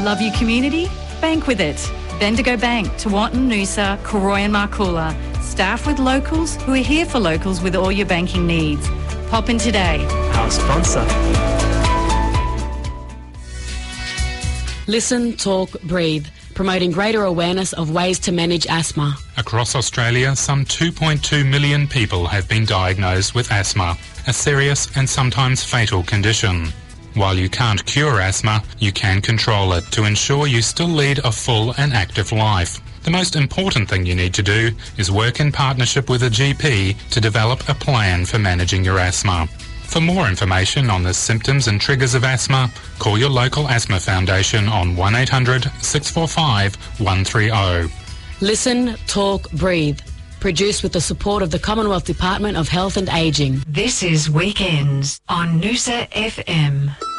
Love your community? Bank with it. Bendigo Bank, Tewantin, Noosa, Cooroy and Marcoola. Staff with locals who are here for locals with all your banking needs. Pop in today. Our sponsor. Listen, talk, breathe, promoting greater awareness of ways to manage asthma. Across Australia, some 2.2 million people have been diagnosed with asthma, a serious and sometimes fatal condition. While you can't cure asthma, you can control it to ensure you still lead a full and active life. The most important thing you need to do is work in partnership with a GP to develop a plan for managing your asthma. For more information on the symptoms and triggers of asthma, call your local asthma foundation on 1800 645 130. Listen, talk, breathe. Produced with the support of the Commonwealth Department of Health and Ageing. This is Weekends on Noosa FM.